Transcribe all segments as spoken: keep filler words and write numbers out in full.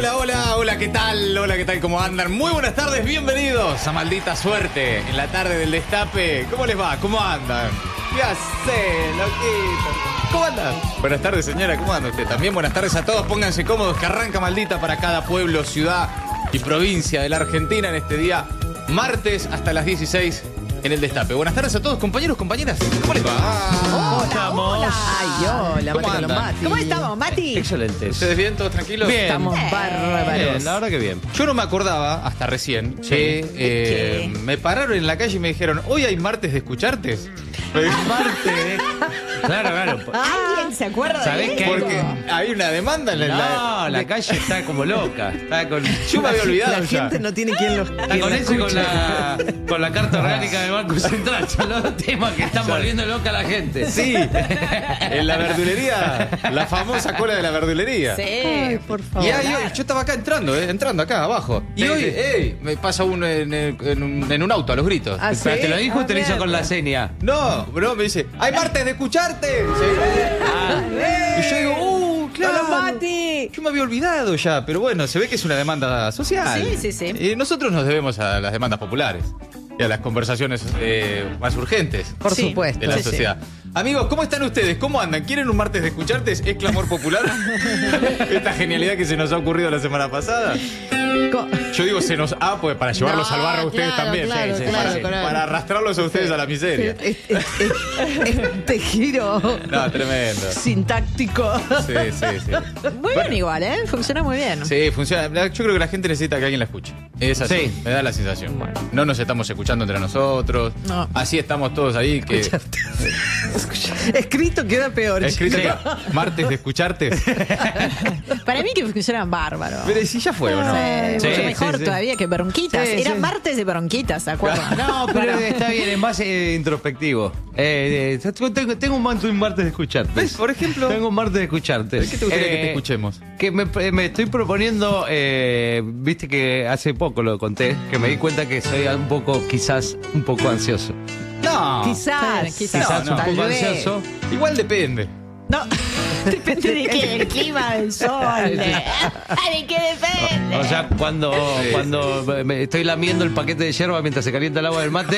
hola, hola, hola, ¿qué tal? Hola, ¿qué tal? ¿Cómo andan? Muy buenas tardes, bienvenidos a Maldita Suerte en la tarde del Destape. ¿Cómo les va? ¿Cómo andan? Ya sé, loquito. ¿Cómo andan? Buenas tardes, señora, ¿cómo anda usted? También buenas tardes a todos, pónganse cómodos que arranca Maldita para cada pueblo, ciudad y provincia de la Argentina en este día, martes hasta las dieciséis en el Destape. Buenas tardes a todos, compañeros, compañeras. ¿Cómo les va? Hola, hola. Ay, hola, ¿Cómo Mati con los andan? Mati. ¿Cómo estamos, Mati? Excelente. ¿Ustedes bien? ¿Todos tranquilos? Bien. Estamos Eh, bárbaros. Bien, la verdad que bien. Yo no me acordaba hasta recién que eh, qué? me pararon en la calle y me dijeron, hoy hay martes de escucharte. Parte de... Claro, claro. ¿Alguien se acuerda de ¿Sabés esto? qué? Porque hay una demanda en la... No, la calle está como loca. Está con... Yo me había olvidado La ya. gente no tiene quien los. Está quien con lo eso y con escuche. la, con la carta orgánica del Banco Central. Son los dos temas que están volviendo loca a la gente. Sí, en la verdulería, la famosa cola de la verdulería. Sí. Ay, por favor. Y ahí, hoy- yo estaba acá entrando, eh, entrando acá abajo. Y Sí, hoy, sí. ey, me pasa uno en, el- en un, en un auto a los gritos. Ah, Pero ¿sí? ¿te lo dijo o te lo hizo Ah, con la mierda. seña? No, bro, me dice, ¡hay martes de escucharte! Sí. Y yo digo, ¡uh, claro! ¡Hola, Mati! Yo me había olvidado ya, pero bueno, se ve que es una demanda social. Sí, sí, sí. Y nosotros nos debemos a las demandas populares y a las conversaciones eh, más urgentes Por Sí. supuesto. de la sí, sí. sociedad. Amigos, ¿cómo están ustedes? ¿Cómo andan? ¿Quieren un martes de escucharte? ¿Es clamor popular? Esta genialidad que se nos ha ocurrido la semana pasada. Co- Yo digo se nos ha, pues para llevarlos No, al barro a ustedes claro, también. claro, Sí, sí, claro, para, claro. para arrastrarlos a ustedes a la miseria. Este, este- este giro No, tremendo. sintáctico. Sí, sí, sí. Muy bien igual, ¿eh? Funciona muy bien. Sí, funciona. La- Yo creo que la gente necesita que alguien la escuche. Es así. Sí. Me da la sensación. No nos estamos escuchando entre nosotros. No. Así estamos todos ahí. Que Escrito queda peor. escrito Sí. acá, martes de escucharte. Para mí que funcionan bárbaro. Pero si ya fue, ¿o no? Sí, Sí, mucho sí, mejor sí. todavía que bronquitas. Sí, Eran sí. martes de bronquitas, ¿se acuerdan? No, pero está bien, es más eh, introspectivo. Eh, eh, tengo, tengo un, manto- un martes de escucharte. ¿Ves? Por ejemplo. Tengo un martes de escucharte. ¿Qué te gustaría que te Eh, escuchemos? Que me, me estoy proponiendo, eh, viste que hace poco lo conté, que me di cuenta que soy un poco, quizás, un poco ansioso. No. Quizás. Sí, quizás. Quizás no, un tal poco vez. ansioso. Igual depende. No. Depende de qué, del clima, del sol. De, ¿De qué depende? O sea, cuando, Sí. cuando me estoy lamiendo el paquete de yerba mientras se calienta el agua del mate,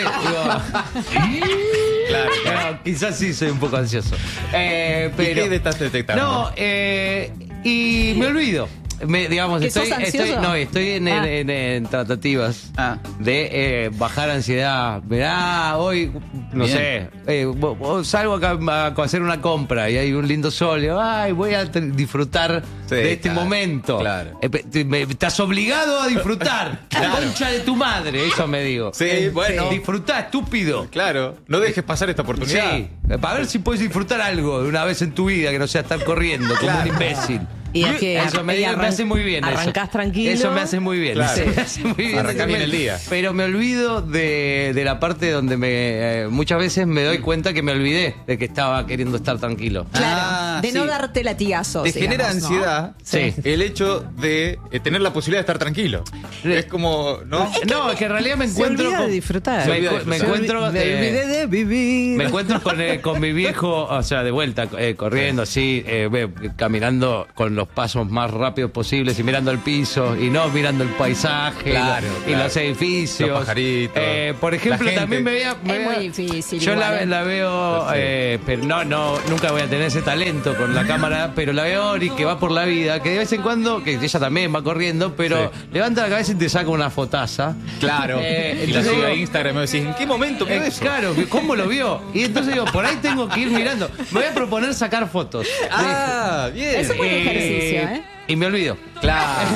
digo, Claro. bueno, quizás sí soy un poco ansioso. Eh, ¿Y pero, qué estás detectando? No, eh, y me olvido. Me, digamos, ¿Que estoy, sos ansioso? estoy, no, estoy en, en- Ah. en- en tratativas Ah. de eh, bajar ansiedad. Mirá, hoy, no Bien. sé, eh, vo- vo- salgo acá a hacer una compra y hay un lindo sol. Y, ay, voy a t- disfrutar Sí, de este claro, momento. claro. Eh, pe- te- me- estás obligado a disfrutar. La Claro. concha de tu madre, eso me digo. Sí, bueno. Disfrutá, estúpido. Claro. No dejes pasar esta oportunidad. Sí, para ver si puedes disfrutar algo de una vez en tu vida que no sea estar corriendo como Claro. un imbécil. Y es que eso me, y me arran- hace muy bien. eso. arrancás tranquilo. Eso me hace muy bien. Claro. eso me hace muy bien. Arrancás bien el día. Pero me olvido de, de la parte donde me eh, muchas veces me doy cuenta que me olvidé de que estaba queriendo estar tranquilo. Claro, Ah, de no sí. darte latigazos. Te genera digamos, ¿no? ansiedad Sí. el hecho de eh, tener la posibilidad de estar tranquilo. Es como, ¿no? No, es que en realidad me Se encuentro olvida con, de disfrutar. Se Me, olvida de encu- me disfrutar. encuentro Me eh, olvidé de vivir. Me encuentro con, eh, con mi viejo, o sea, de vuelta, eh, corriendo así, eh, ve- caminando con los pasos más rápidos posibles y mirando el piso y no mirando el paisaje y lo- Claro, y, claro. los edificios. Los pajaritos, Eh, por la ejemplo, gente. también me veía... me Es veía- muy difícil Yo igual, la, ¿eh? la veo, eh, pero no, no, nunca voy a tener ese talento con la cámara, pero la veo a Ori que va por la vida, que de vez en cuando, que ella también va corriendo, pero Sí. levanta la cabeza y te saca una fotaza. Claro. Eh, y la entonces sube a digo- Instagram y me decís, ¿en qué momento vio Eh, eso? claro, ¿cómo lo vio? Y entonces digo, por ahí tengo que ir mirando. Me voy a proponer sacar fotos. Ah, bien. Eso buen ejercicio, ¿eh? Y me olvido. Claro.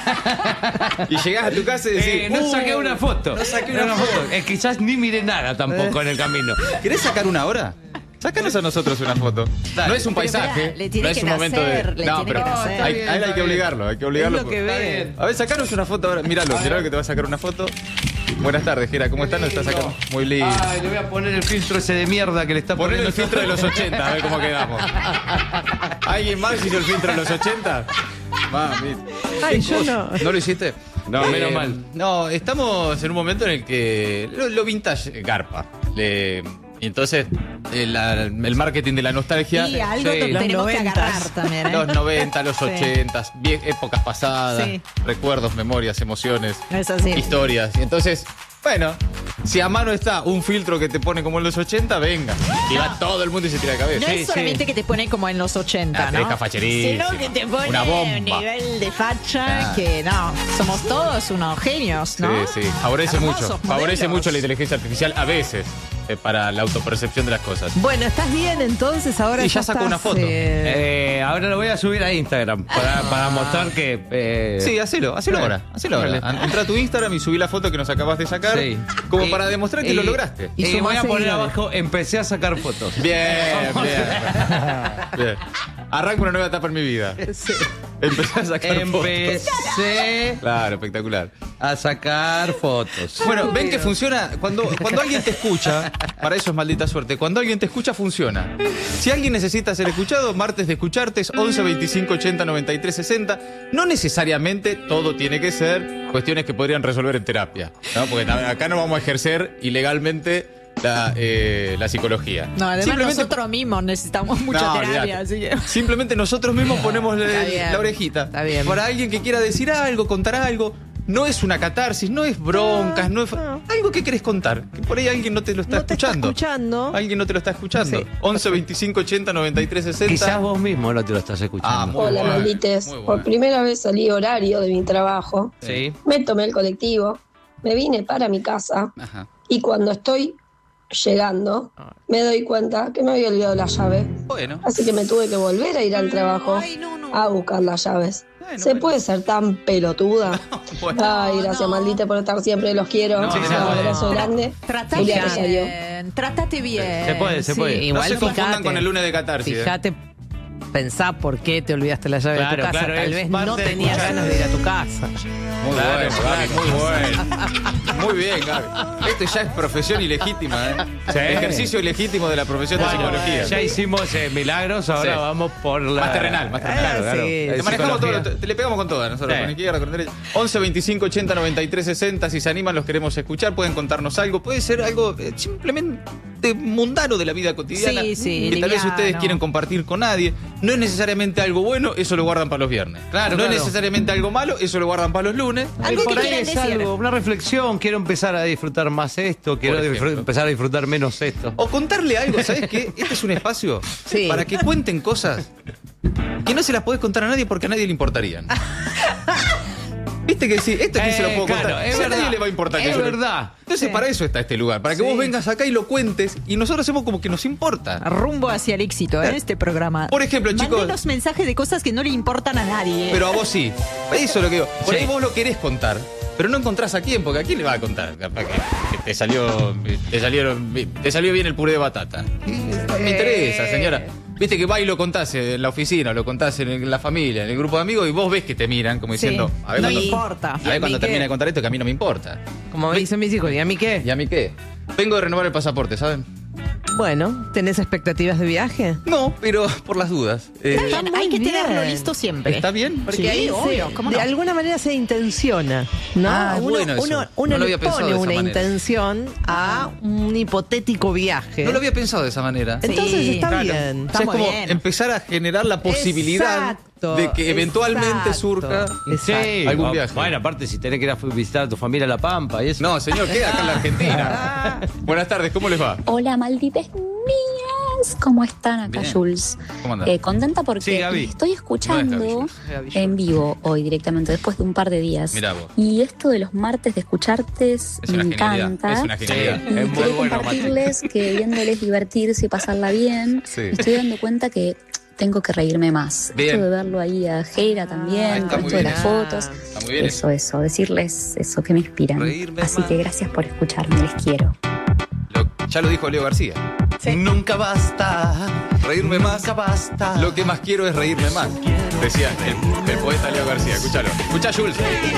y llegás a tu casa y decís, Eh, no "Uh, saqué una foto. no saqué una foto". Eh, quizás ni miré nada tampoco en el camino. ¿Querés sacar una hora? Sácanos a nosotros una foto. Dale. No es un Pero paisaje, esperá, le tiene no es que un momento nacer, de. le No, tiene pero que nacer. hay, Está a él hay bien, que obligarlo, hay que obligarlo. Es lo que por- ve. A ver, sacanos una foto ahora. Míralo, míralo que te va a sacar una foto. Buenas tardes, Gera, ¿cómo estás? Nos está sacando. Muy lindo. Ay, le voy a poner el filtro ese de mierda que le está Poner poniendo. el filtro de los ochenta, a ver cómo quedamos. ¿Alguien más hizo el filtro de los ochenta? Mami. Ay, yo no. ¿No lo hiciste? No, menos mal. No, estamos en un momento en el que lo, lo vintage garpa. Le- Y entonces, el, la- el marketing de la nostalgia. Y algo sí, que los tenemos que noventas. agarrar también, ¿eh? los noventa, los Sí. ochenta, vie- épocas pasadas, Sí. recuerdos, memorias, emociones, Es así. historias. Y entonces, bueno, si a mano está un filtro que te pone como en los ochenta, venga. Y va todo el mundo y se tira de cabeza. No Sí, es solamente sí. que te pone como en los ochenta, Ah, ¿no? deja facherísimo. Sino que te pone Una bomba. un nivel de facha Ah. que no. Somos todos unos genios, ¿no? Sí, sí. Favorece Hermosos mucho. Favorece modelos. mucho la inteligencia artificial a veces eh, para la autopercepción de las cosas. Bueno, ¿estás bien entonces? Ahora Y ya sacó estás, una foto. eh, Eh, ahora lo voy a subir a Instagram para, para mostrar que. eh, Sí, hacelo, hacelo ahora. Hacelo ahora. Dale. Entra a tu Instagram y subí la foto que nos acabas de sacar. Sí. Como Y- para demostrar que y- lo lograste. Y Y, sumá voy a poner seguidores. abajo, empecé a sacar fotos. Bien, bien. Bien. Arranco una nueva etapa en mi vida. Empecé a sacar fotos. Empecé Claro, espectacular. a sacar fotos. Bueno, ven que funciona. Cuando, cuando alguien te escucha, para eso es maldita suerte. Cuando alguien te escucha, funciona. Si alguien necesita ser escuchado, martes de escucharte es once, veinticinco, ochenta, noventa y tres, sesenta. No necesariamente todo tiene que ser cuestiones que podrían resolver en terapia, ¿no? Porque acá no vamos a ejercer ilegalmente la, eh, la psicología. No, además Simplemente- nosotros mismos necesitamos mucha No, terapia, olvídate. así que... Simplemente nosotros mismos ponemos Está la, bien, la orejita. está bien. Para alguien que quiera decir algo, contar algo. No es una catarsis, no es broncas, no es... no. Algo que querés contar. Que por ahí alguien no te lo está no te está escuchando. escuchando. Alguien no te lo está escuchando. Sí. once, veinticinco, ochenta, noventa y tres, sesenta. Quizás vos mismo no te lo estás escuchando. Ah, muy Hola, bueno, maldites. muy bueno. Por primera vez salí horario de mi trabajo. Sí. Me tomé el colectivo, me vine para mi casa Ajá. y cuando estoy llegando me doy cuenta que me había olvidado la llave. Bueno. Así que me tuve que volver a ir al trabajo Ay, no, no. a buscar las llaves. Bueno, ¿Se bueno. puede ser tan pelotuda? Bueno. Ay, gracias, no. maldita, por estar siempre. Los quiero. No, Un sí, no, abrazo no. grande. Tratate Julia Rosario. bien, tratate bien. Se puede, se Sí, puede. No igual se confundan fíjate, con el lunes de catarsis. ¿eh? Fíjate, pensá por qué te olvidaste la llave de Claro, tu casa. claro, Tal es vez parte no de tenías escuchar. ganas de ir a tu casa. Muy Claro, bueno, Gaby, claro. muy bueno. Muy bien, Gaby. Esto ya es profesión ilegítima, ¿eh? Sí. Ejercicio ilegítimo de la profesión de Bueno, psicología. ya hicimos eh, milagros, ahora Sí. vamos por la. Más terrenal, más terrenal. Ah, Claro, sí. claro. Te Es manejamos todo, psicología. te- le pegamos con todas nosotros, Sí. con izquierda, con derecha. once, veinticinco, ochenta, noventa y tres, sesenta. Si se animan, los queremos escuchar. Pueden contarnos algo. Puede ser algo eh, simplemente mundano de la vida cotidiana. Sí, sí, que tal vez liviano. ustedes quieren compartir con nadie. No es necesariamente algo bueno, eso lo guardan para los viernes. Claro, No claro. es necesariamente algo malo, eso lo guardan para los lunes. Algo por que ahí quieran es decir. algo, una reflexión. Quiero empezar a disfrutar más esto, quiero ejemplo. disfr- empezar a disfrutar menos esto. O contarle algo, ¿sabes qué? Este es un espacio Sí. para que cuenten cosas que no se las podés contar a nadie porque a nadie le importarían. ¿Viste que sí? Esto sí se lo Eh, puedo claro, contar. es Si a nadie verdad. le va a importar que Es yo lo- verdad. Entonces, Sí. para eso está este lugar. Para que Sí. vos vengas acá y lo cuentes y nosotros hacemos como que nos importa. Rumbo hacia el éxito en este programa. Por ejemplo, chicos- Mándenos mensajes de cosas que no le importan a nadie. Pero a vos sí. Eso es lo que digo. Por Sí. ahí vos lo querés contar. Pero no encontrás a quién, porque a quién le va a contar. Capaz que, que te salió. Te salieron. Te salió bien el puré de batata. No me interesa, señora. Viste que va y lo contás en la oficina, lo contás en la familia, en el grupo de amigos, y vos ves que te miran como Sí. diciendo, a ver No cuando, importa. a ¿Y ver a cuando mí termine qué? de contar esto, que a mí no me importa. Como me dicen mis hijos, ¿y a mí qué? ¿Y a mí qué? Vengo de renovar el pasaporte, ¿saben? Bueno, ¿tenés expectativas de viaje? No, pero por las dudas. Eh, Está bien, muy hay que bien. tenerlo listo siempre. ¿Está bien? Porque Sí, ahí obvio, se- ¿cómo de no? alguna manera se intenciona, ¿no? Ah, uno bueno eso. uno, No uno lo le había pensado pone de esa una manera. intención a un hipotético viaje. No lo había pensado de esa manera. Entonces Sí, está claro. bien. O sea, es muy como bien. empezar a generar la posibilidad Exacto, de que eventualmente exacto, surja. exacto. Algún o- viaje. Bueno, aparte si tenés que ir a visitar a tu familia a La Pampa y eso. No, señor, queda acá en la Argentina. Buenas tardes, ¿cómo les va? Hola, malditas mías. ¿Cómo están acá, Bien. Jules? ¿Cómo andás? Eh, contenta porque Sí, Gaby. estoy No escuchando es Gaby, en vivo hoy directamente, después de un par de días. Mirá vos. Y esto de los martes de escucharte Es me una genialidad. encanta. Es una genialidad. Sí. Y Es muy quiero bueno, compartirles que viéndoles divertirse y pasarla bien, Sí. me estoy dando cuenta que tengo que reírme más. Bien. Esto de verlo ahí a Jera también, Ah, está con muy esto de bien las eso. fotos. Está muy bien Eso, eso, decirles eso que me inspiran. Reírme Así más. que gracias por escucharme, les quiero. Lo- ya lo dijo Leo García. Nunca basta. Reírme más. Nunca basta. Lo que más quiero es reírme más. Decía el, el poeta Leo García. Escúchalo. Escucha, Jules.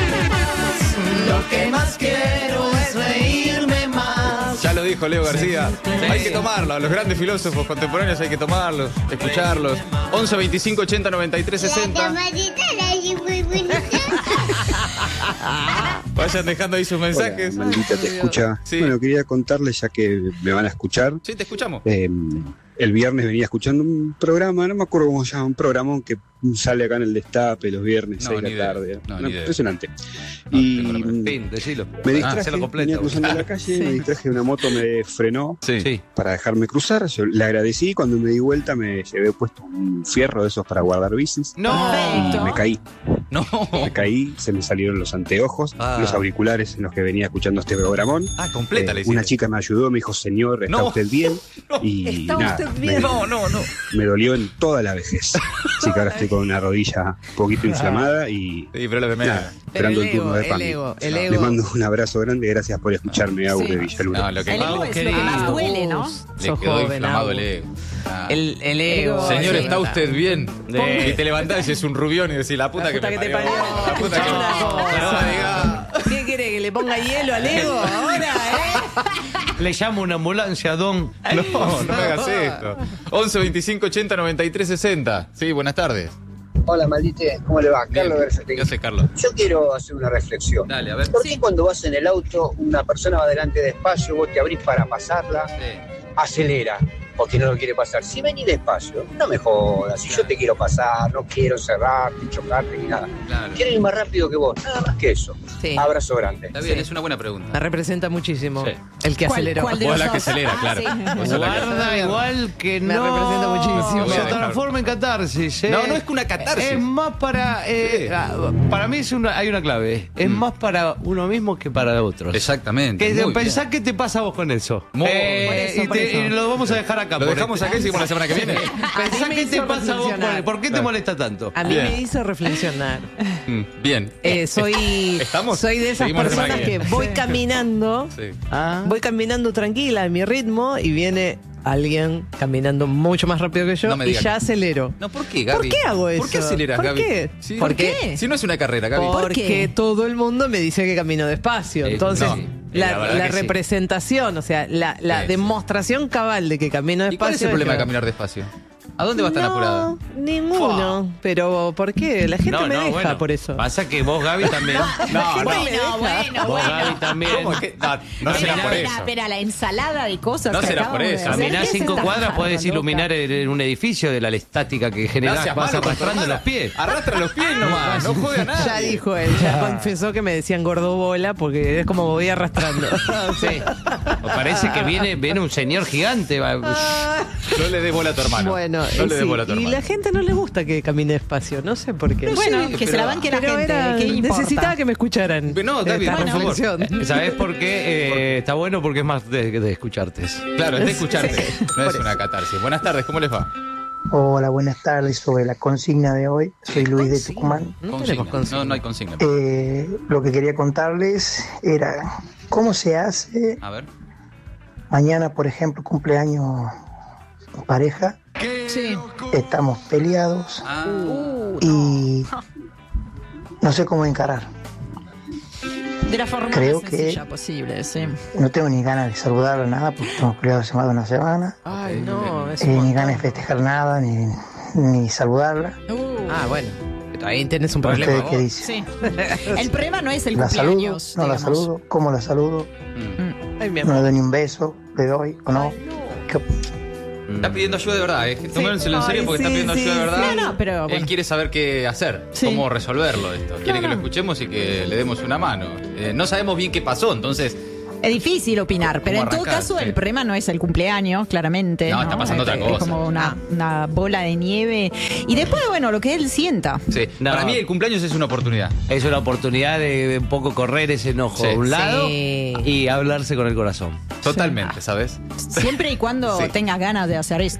Lo que más quiero es reírme más. Ya lo dijo Leo García. Hay que tomarlo. A los grandes filósofos contemporáneos hay que tomarlos, escucharlos. once, veinticinco, ochenta, noventa y tres, La sesenta. camarita la hace muy bonita. Vayan dejando ahí sus mensajes. Hola, maldita te escucha. Sí. Bueno, quería contarles, ya que me van a escuchar. Sí, te escuchamos. Eh, el viernes venía escuchando un programa, no me acuerdo cómo se llama, un programón que sale acá en el Destape los viernes, No, seis ni de la idea. tarde. No, No, ni idea. impresionante. No, y tengo la mm, Fin, decilo. me Ah, distraje, hacelo completo. venía cruzando la calle, me distraje, una moto me frenó Sí. Sí. para dejarme cruzar. Yo le agradecí, cuando me di vuelta me llevé puesto un fierro de esos para guardar bicis. No. Y me caí, No. me caí, se me salieron los anteojos, Ah. los auriculares en los que venía escuchando este programón. Ah, completa Eh, la hiciste. una chica me ayudó, me dijo, señor, ¿está No. usted bien? Y ¿Está nada, usted me- bien? No, no, no. Me dolió en toda la vejez. Así que ahora estoy con una rodilla un poquito inflamada y Sí, pero lo de nada, menos. esperando el el turno ego, de el Pami. ego, el Les ego. mando un abrazo grande, gracias por escucharme, Aure Sí. de Villaluro. No, lo que El ego Vamos, es lo que más querido. duele, ¿no? Sos le quedó joven, inflamado Agus. el ego. Ah. El, el ego. Señor, sí. ¿está usted bien? Sí. Y te levantás y es un rubión y decís, la puta, La que, puta me que te parió. parió. La puta que Escuchá una cosa. No, diga. ¿Qué quiere? ¿Que le ponga hielo al ego ahora, eh? Le llamo una ambulancia, don. No, no me hagas esto. once, veinticinco, ochenta, noventa y tres, sesenta. Sí, buenas tardes. Hola, maldite, ¿cómo le va? Carlos Bien. Berzategui. ¿Qué hace, Carlos? Yo quiero hacer una reflexión. Dale, a ver. ¿Por qué cuando vas en el auto, una persona va delante despacio, vos te abrís para pasarla, acelera? Porque no lo quiere pasar. Si venís despacio, no me jodas. Si yo te quiero pasar, no quiero cerrarte, chocarte ni nada. Claro. Quiero ir más rápido que vos, nada más que eso. Sí. Abrazo grande. Está bien, Sí. es una buena Me pregunta. representa muchísimo. Sí. El que ¿Cuál- aceleró. cuál de Vos los la que dos? acelera, Ah, claro. sí. Vos sos la que- Guarda igual que Me no. representa muchísimo. Se Voy a dejar. transforma en catarsis. ¿eh? No, no es que una catarsis. Es más para. eh, Sí. ah, para mí es una, hay una clave. Es Mm. más para uno mismo que para otros. Exactamente. Que muy pensá bien. qué te pasa a vos con eso. Muy Eh, Por eso, y, por te- eso. y lo vamos a dejar acá. Lo por dejamos este- acá y seguimos la semana que viene. Pensá A mí me qué te hizo pasa a vos con reflexionar. ¿Por qué te Claro. molesta tanto? A mí Bien. me hizo reflexionar. Mm, Bien. Eh, soy, ¿Estamos? soy de esas Seguimos la semana personas que que viene. voy caminando, Sí. Ah. voy caminando tranquila en mi ritmo y viene alguien caminando mucho más rápido que yo No me y digas ya que- acelero. No, ¿por qué, Gaby? ¿Por qué hago eso? ¿Por qué aceleras, ¿Por Gaby? qué? Sí, ¿Por ¿por qué? Si no es una carrera, Gaby. Porque qué? todo el mundo me dice que camino despacio. Eh, Entonces, no, la, la verdad la que sí. representación, o sea, la, la Sí. demostración cabal de que camino despacio. ¿Y cuál es el problema de que- caminar despacio? ¿A dónde vas tan no, apurada? ninguno. Pero ¿por qué? La gente No, me no, deja bueno. por eso. Pasa que vos, Gaby, también. No, no. Bueno, bueno, Vos, bueno. Gaby, también. ¿Cómo es que? No, no será Espera, por espera, eso. espera, la ensalada de cosas No que será acabamos por de eso. hacer. Caminás ¿Qué es cinco esta cuadras, jarra podés loca? iluminar el- el- un edificio de la estática que No generás. seas Vas malo, arrastrando Contra- los pies. Arrastra los pies nomás, no juega nada. Ya dijo él, ya confesó que me decían gordobola porque es como voy arrastrando. Sí. Parece que viene, viene un señor gigante. va- No le des bola a tu hermano. Bueno, no y, le des sí, bola a tu y hermano. la gente no le gusta que camine despacio, no sé por qué. Bueno, Sí, que se pero- la banque la Pero gente. era- ¿Qué importa? necesitaba que me escucharan. No, Gaby, esta por favor. reflexión. ¿Sabés por qué? Eh, está bueno porque es más de, de escucharte. Claro, es de escucharte. No es una catarsis. Buenas tardes, ¿cómo les va? Hola, buenas tardes. Sobre la consigna de hoy, soy Luis de Tucumán. No Consigna. tenemos consigna. No, no hay consigna. Eh, lo que quería contarles era cómo se hace A ver. mañana, por ejemplo, cumpleaños en pareja, Sí. estamos peleados Ah, y no sé cómo encarar. De la forma Creo más que- sencilla posible, sí. No tengo ni ganas de saludarlo nada porque estamos peleados hace más de una semana, Ay, no, es eh, un ni montón. ganas de festejar nada, ni, ni saludarla. Ah, bueno. Ahí tenés un problema. ¿Ustedes qué vos. dicen? Sí. El problema no es el ¿La saludo? cumpleaños. ¿No la digamos. saludo? ¿Cómo la saludo? mm. Ay, mi ¿No amor. le doy ni un beso? ¿Le doy o no? ¿Qué- Está pidiendo ayuda de verdad, ¿eh? Tómenselo en serio Ay, porque está sí, pidiendo ayuda sí, de verdad. sí. No, no, pero Él bueno. quiere saber qué hacer, Sí. cómo resolverlo esto. Quiere No, que lo no. escuchemos y que le demos una mano. Eh, no sabemos bien qué pasó, entonces. Es difícil opinar, pero en ¿Cómo todo arrancar? caso Sí. el problema no es el cumpleaños, claramente. No, está pasando Es- otra es cosa. como una, una bola de nieve. Y después, bueno, lo que él sienta. Sí. No. Para mí el cumpleaños es una oportunidad. Es una oportunidad de, de un poco correr ese enojo Sí. a un lado Sí. y hablarse con el corazón. Totalmente, ¿sabes? Siempre y cuando Sí. tengas ganas de hacer esto.